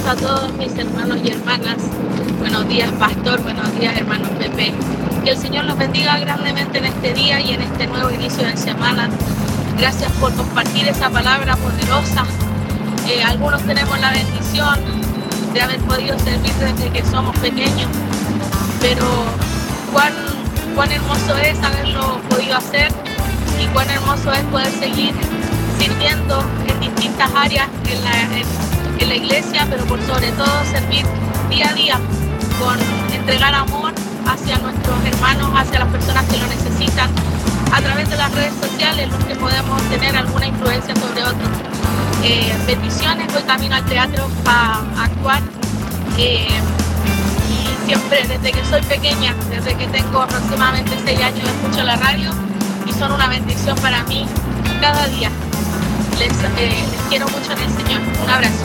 a todos mis hermanos y hermanas. Buenos días, pastor. Buenos días, hermano Pepe. Que el Señor los bendiga grandemente en este día y en este nuevo inicio de semana. Gracias por compartir esa palabra poderosa. Algunos tenemos la bendición de haber podido servir desde que somos pequeños, pero cuán hermoso es haberlo podido hacer y cuán hermoso es poder seguir sirviendo en distintas áreas en la iglesia, pero por sobre todo servir día a día con entregar amor hacia nuestros hermanos, hacia las personas que lo necesitan, a través de las redes sociales, los que podemos tener alguna influencia sobre otros. Bendiciones, voy camino al teatro a actuar y siempre desde que soy pequeña, desde que tengo aproximadamente 6 años, escucho la radio y son una bendición para mí cada día. Les quiero mucho en el Señor. Un abrazo.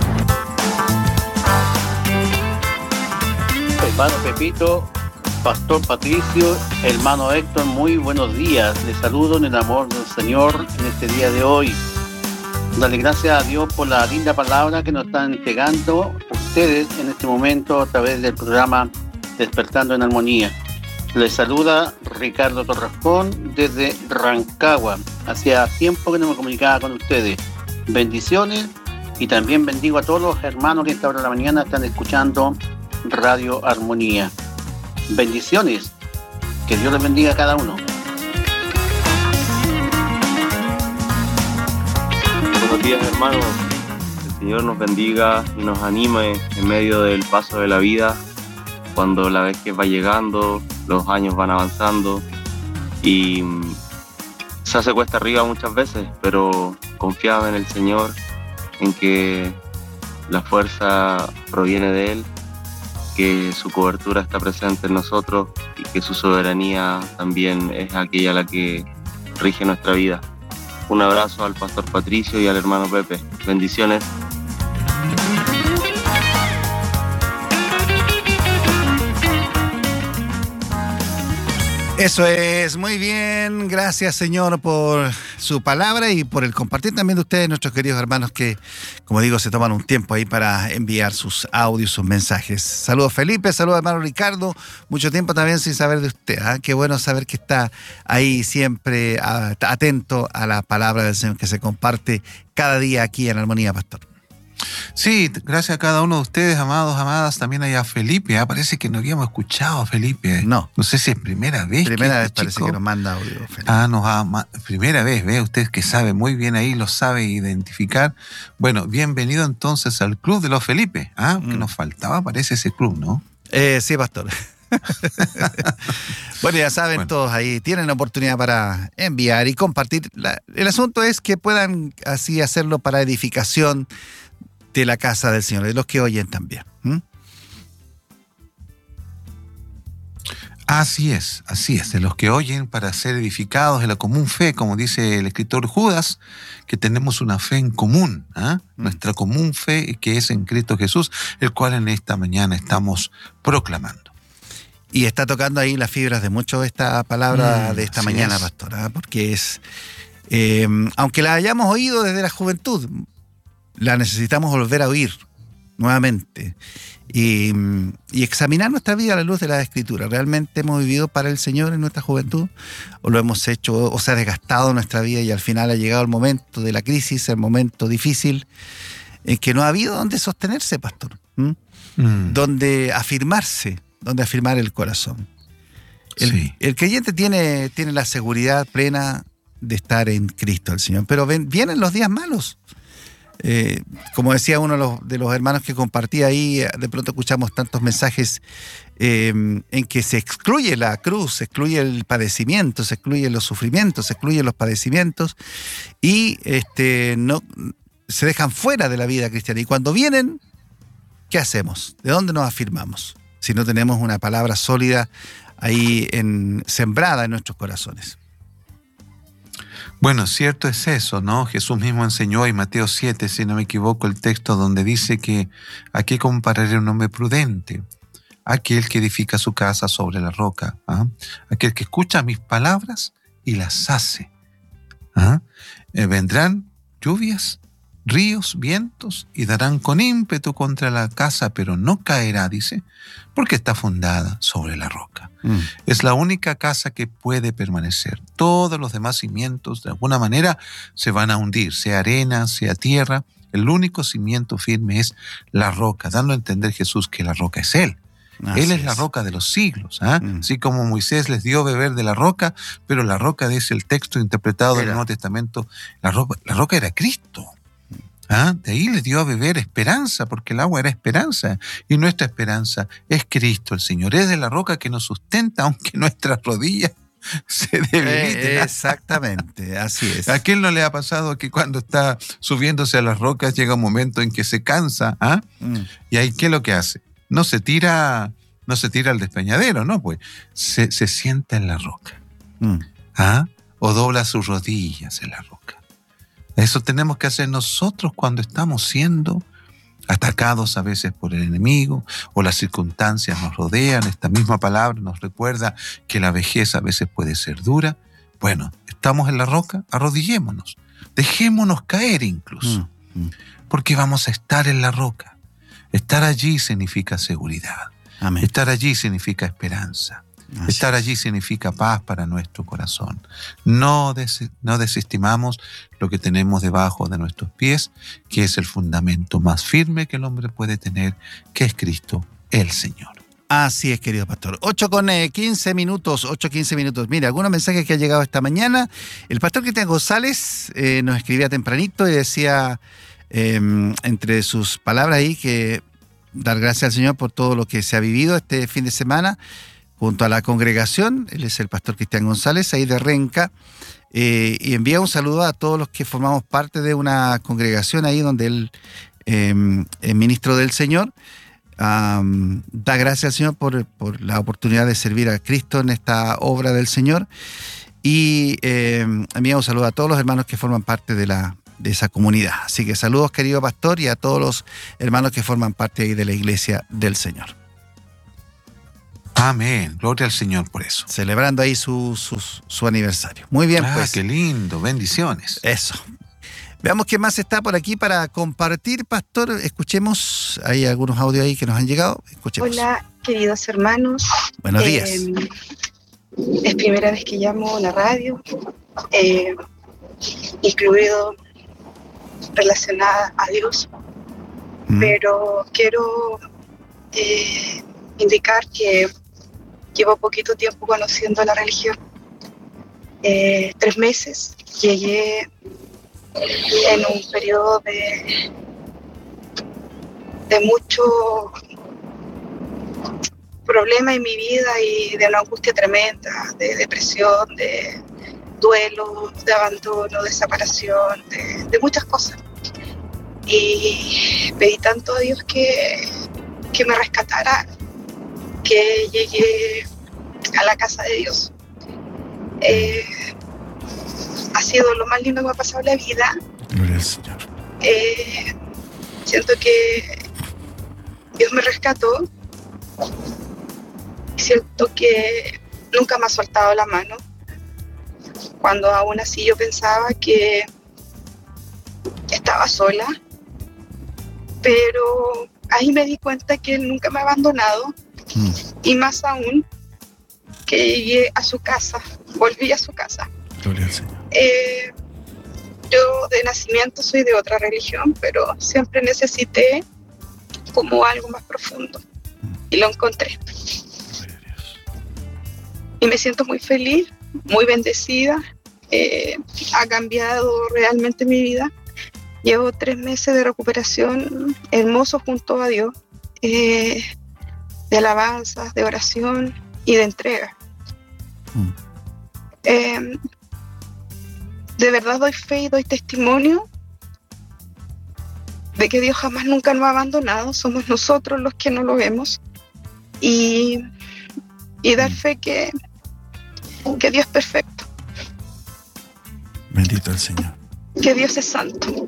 Hermano Pepito, Pastor Patricio, hermano Héctor, muy buenos días. Les saludo en el amor del Señor en este día de hoy. Dale gracias a Dios por la linda palabra que nos están entregando ustedes en este momento a través del programa Despertando en Armonía. Les saluda Ricardo Torrascón desde Rancagua. Hacía tiempo que no me comunicaba con ustedes. Bendiciones y también bendigo a todos los hermanos que a esta hora de la mañana están escuchando Radio Armonía. Bendiciones. Que Dios les bendiga a cada uno. Buenos días, hermanos. El Señor nos bendiga y nos anime en medio del paso de la vida, cuando la vez que va llegando, los años van avanzando y se hace cuesta arriba muchas veces, pero confiaba en el Señor, en que la fuerza proviene de Él, que su cobertura está presente en nosotros y que su soberanía también es aquella la que rige nuestra vida. Un abrazo al pastor Patricio y al hermano Pepe. Bendiciones. Eso es, muy bien. Gracias, Señor, por su palabra y por el compartir también de ustedes, nuestros queridos hermanos que, como digo, se toman un tiempo ahí para enviar sus audios, sus mensajes. Saludos, Felipe, saludos, hermano Ricardo. Mucho tiempo también sin saber de usted, ¿eh? Qué bueno saber que está ahí siempre atento a la palabra del Señor que se comparte cada día aquí en Armonía, Pastor. Sí, gracias a cada uno de ustedes, amados, amadas. También hay a Felipe. Parece que no habíamos escuchado a Felipe. No sé si es primera vez. Primera vez parece que nos manda audio, Felipe. Primera vez, ve usted que sabe muy bien ahí, lo sabe identificar. Bueno, bienvenido entonces al Club de los Felipe. Que nos faltaba, parece ese club, ¿no? Sí, Pastor. Bueno, ya saben, todos ahí tienen la oportunidad para enviar y compartir. El asunto es que puedan así hacerlo para edificación de la casa del Señor, de los que oyen también. Así es, de los que oyen para ser edificados en la común fe, como dice el escritor Judas, que tenemos una fe en común, nuestra común fe que es en Cristo Jesús, el cual en esta mañana estamos proclamando. Y está tocando ahí las fibras de mucho esta palabra de esta mañana, pastora, porque es, aunque la hayamos oído desde la juventud, la necesitamos volver a oír nuevamente y examinar nuestra vida a la luz de la Escritura. ¿Realmente hemos vivido para el Señor en nuestra juventud? ¿O lo hemos hecho, o se ha desgastado nuestra vida y al final ha llegado el momento de la crisis, el momento difícil, en que no ha habido donde sostenerse, pastor? Donde afirmarse, donde afirmar el corazón. El creyente tiene la seguridad plena de estar en Cristo el Señor, pero vienen los días malos. Como decía uno de los hermanos que compartía ahí, de pronto escuchamos tantos mensajes en que se excluye la cruz, se excluye el padecimiento, se excluyen los sufrimientos, se excluyen los padecimientos y no se dejan fuera de la vida cristiana. Y cuando vienen, ¿qué hacemos? ¿De dónde nos afirmamos? Si no tenemos una palabra sólida ahí sembrada en nuestros corazones. Bueno, cierto es eso, ¿no? Jesús mismo enseñó en Mateo 7, si no me equivoco, el texto donde dice que aquí compararé un hombre prudente, aquel que edifica su casa sobre la roca, aquel que escucha mis palabras y las hace. Vendrán lluvias ríos, vientos, y darán con ímpetu contra la casa, pero no caerá, dice, porque está fundada sobre la roca. Es la única casa que puede permanecer. Todos los demás cimientos, de alguna manera, se van a hundir, sea arena, sea tierra. El único cimiento firme es la roca, dando a entender Jesús que la roca es Él. Él es la roca de los siglos, así como Moisés les dio beber de la roca, pero la roca, dice el texto interpretado del Nuevo Testamento, la roca era Cristo. De ahí les dio a beber esperanza, porque el agua era esperanza, y nuestra esperanza es Cristo el Señor. Es de la roca que nos sustenta, aunque nuestras rodillas se debiliten. Exactamente, así es. ¿A quién no le ha pasado que cuando está subiéndose a las rocas llega un momento en que se cansa? Y ahí, ¿qué es lo que hace? No se tira al despeñadero, ¿no? Pues se sienta en la roca. O dobla sus rodillas en la roca. Eso tenemos que hacer nosotros cuando estamos siendo atacados a veces por el enemigo o las circunstancias nos rodean. Esta misma palabra nos recuerda que la vejez a veces puede ser dura. Bueno, estamos en la roca, arrodillémonos, dejémonos caer incluso, porque vamos a estar en la roca. Estar allí significa seguridad. Amén. Estar allí significa esperanza. Estar allí significa paz para nuestro corazón. No desestimamos lo que tenemos debajo de nuestros pies, que es el fundamento más firme que el hombre puede tener, que es Cristo el Señor. Así es, querido pastor. 8:15 minutos. Mira, algunos mensajes que han llegado esta mañana. El pastor Cristian González nos escribía tempranito y decía, entre sus palabras ahí, que dar gracias al Señor por todo lo que se ha vivido este fin de semana junto a la congregación. Él es el pastor Cristian González, ahí de Renca, y envía un saludo a todos los que formamos parte de una congregación ahí donde él es ministro del Señor. Da gracias al Señor por la oportunidad de servir a Cristo en esta obra del Señor, y envía un saludo a todos los hermanos que forman parte de esa comunidad. Así que saludos, querido pastor, y a todos los hermanos que forman parte ahí de la iglesia del Señor. Amén, gloria al Señor por eso. Celebrando ahí su aniversario. Muy bien, pues. Qué lindo, bendiciones. Eso. Veamos qué más está por aquí para compartir, pastor. Escuchemos, hay algunos audios ahí que nos han llegado. Escuchemos. Hola, queridos hermanos. Buenos días. Es primera vez que llamo a la radio, incluido relacionada a Dios, pero quiero indicar que llevo poquito tiempo conociendo la religión. 3 meses. Llegué en un periodo de mucho problema en mi vida y de una angustia tremenda, de depresión, de duelo, de abandono, de separación, de muchas cosas. Y pedí tanto a Dios que me rescatara, que llegué a la casa de Dios. Ha sido lo más lindo que me ha pasado en la vida. Gloria al Señor. Siento que Dios me rescató. Siento que nunca me ha soltado la mano. Cuando aún así yo pensaba que estaba sola. Pero ahí me di cuenta que Él nunca me ha abandonado. Y más aún, que llegué a su casa, volví a su casa. Gloria al Señor. Yo de nacimiento soy de otra religión, pero siempre necesité como algo más profundo. Y lo encontré. Y me siento muy feliz, muy bendecida. Ha cambiado realmente mi vida. Llevo 3 meses de recuperación hermoso junto a Dios. De alabanzas, de oración y de entrega. De verdad doy fe y doy testimonio de que Dios jamás nunca nos ha abandonado. Somos nosotros los que no lo vemos. Y dar fe que Dios es perfecto. Bendito el Señor. Que Dios es santo.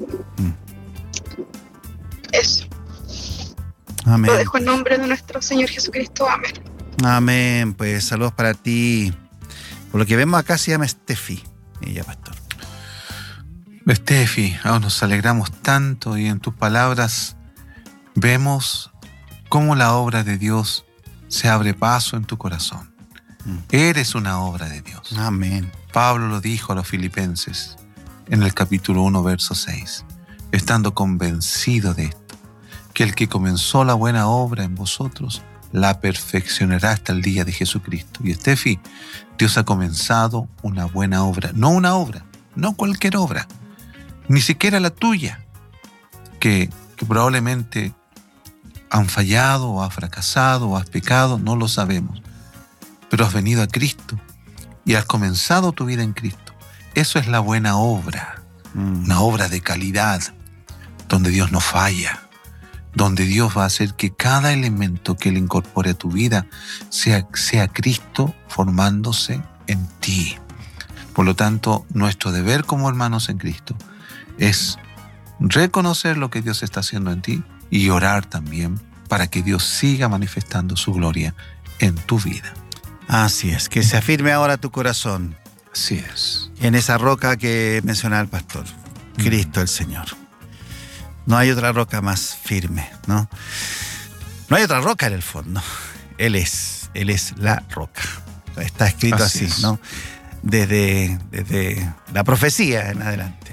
Eso. Amén. Lo dejo en nombre de nuestro Señor Jesucristo. Amén. Amén. Pues saludos para ti. Por lo que vemos acá se llama Steffi, ella, pastor. Estefi, nos alegramos tanto y en tus palabras vemos cómo la obra de Dios se abre paso en tu corazón. Eres una obra de Dios. Amén. Pablo lo dijo a los filipenses en el capítulo 1, verso 6, estando convencido de esto, que el que comenzó la buena obra en vosotros la perfeccionará hasta el día de Jesucristo. Y Estefi, Dios ha comenzado una buena obra, no cualquier obra, ni siquiera la tuya, que probablemente han fallado o has fracasado o has pecado, no lo sabemos. Pero has venido a Cristo y has comenzado tu vida en Cristo. Eso es la buena obra, una obra de calidad, donde Dios no falla, donde Dios va a hacer que cada elemento que Él incorpore a tu vida sea Cristo formándose en ti. Por lo tanto, nuestro deber como hermanos en Cristo es reconocer lo que Dios está haciendo en ti y orar también para que Dios siga manifestando su gloria en tu vida. Así es, que se afirme ahora tu corazón. Así es. En esa roca que mencionaba el pastor, Cristo el Señor. No hay otra roca más firme, ¿no? No hay otra roca en el fondo. Él es la roca. Está escrito así, ¿no? Desde la profecía en adelante.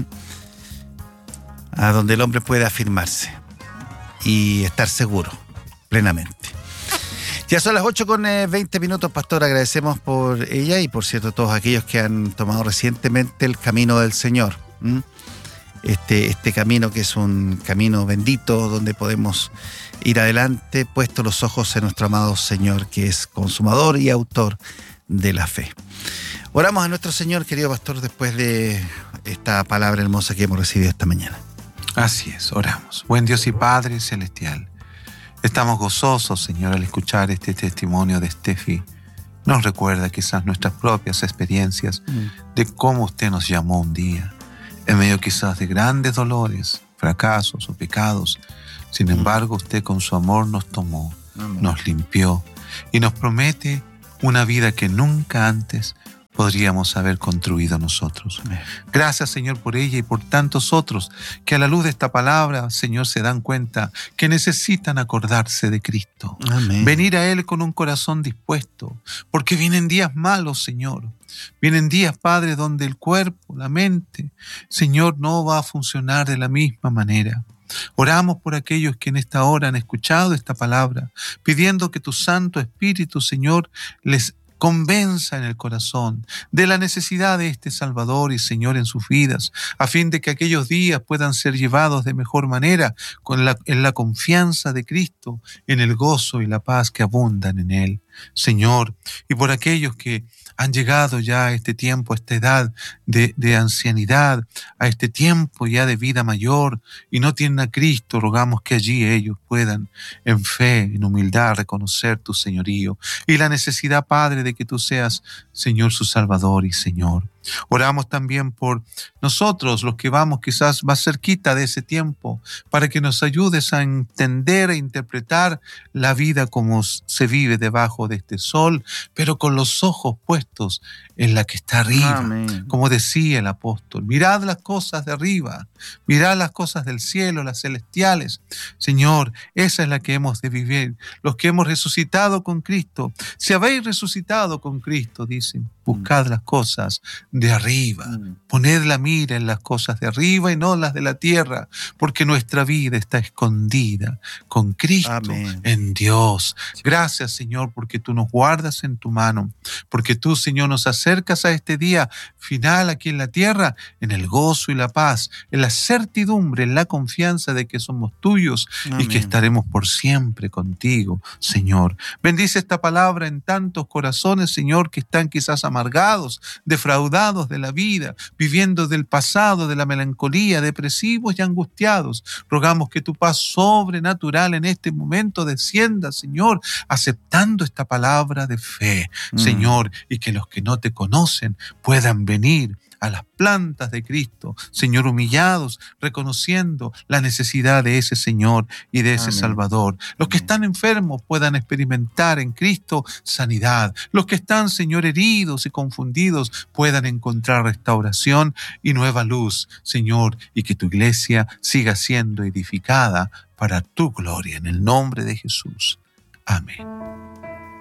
A donde el hombre puede afirmarse y estar seguro, plenamente. Ya son las 8:20, pastor. Agradecemos por ella y, por cierto, todos aquellos que han tomado recientemente el camino del Señor. Este camino que es un camino bendito donde podemos ir adelante, puesto los ojos en nuestro amado Señor, que es consumador y autor de la fe. Oramos a nuestro Señor, querido pastor, después de esta palabra hermosa que hemos recibido esta mañana. Así es, oramos. Buen Dios y Padre celestial, estamos gozosos, Señor, al escuchar este testimonio de Estefi. Nos recuerda quizás nuestras propias experiencias de cómo usted nos llamó un día, en medio quizás de grandes dolores, fracasos o pecados. Sin embargo, usted con su amor nos tomó, nos limpió y nos promete una vida que nunca antes podríamos haber construido nosotros. Gracias, Señor, por ella y por tantos otros que a la luz de esta palabra, Señor, se dan cuenta que necesitan acordarse de Cristo. Amén. Venir a Él con un corazón dispuesto, porque vienen días malos, Señor. Vienen días, Padre, donde el cuerpo, la mente, Señor, no va a funcionar de la misma manera. Oramos por aquellos que en esta hora han escuchado esta palabra, pidiendo que tu Santo Espíritu, Señor, les convenza en el corazón de la necesidad de este Salvador y Señor en sus vidas, a fin de que aquellos días puedan ser llevados de mejor manera en la confianza de Cristo, en el gozo y la paz que abundan en Él. Señor, y por aquellos que han llegado ya a este tiempo, a esta edad de ancianidad, a este tiempo ya de vida mayor y no tienen a Cristo, rogamos que allí ellos puedan en fe, en humildad, reconocer tu señorío y la necesidad, Padre, de que tú seas, Señor, su Salvador y Señor. Oramos también por nosotros, los que vamos quizás más cerquita de ese tiempo, para que nos ayudes a entender e interpretar la vida como se vive debajo de este sol, pero con los ojos puestos en la que está arriba. Amén. Como decía el apóstol, mirad las cosas de arriba, mirad las cosas del cielo, las celestiales. Señor, esa es la que hemos de vivir, los que hemos resucitado con Cristo. Si habéis resucitado con Cristo, dicen, buscad las cosas de arriba, poned la mira en las cosas de arriba y no las de la tierra, porque nuestra vida está escondida con Cristo. Amén. En Dios. Gracias, Señor, porque tú nos guardas en tu mano, porque tú, Señor, nos acercas a este día final aquí en la tierra, en el gozo y la paz, en la certidumbre, en la confianza de que somos tuyos. Amén. Y que estaremos por siempre contigo, Señor. Bendice esta palabra en tantos corazones, Señor, que están quizás amargados, defraudados de la vida, viviendo del pasado, de la melancolía, depresivos y angustiados. Rogamos que tu paz sobrenatural en este momento descienda, Señor, aceptando esta palabra de fe, Señor, y que los que no te conocen puedan venir a las plantas de Cristo, Señor, humillados, reconociendo la necesidad de ese Señor y de ese Salvador. Los que están enfermos puedan experimentar en Cristo sanidad. Los que están, Señor, heridos y confundidos puedan encontrar restauración y nueva luz, Señor, y que tu iglesia siga siendo edificada para tu gloria, en el nombre de Jesús. Amén.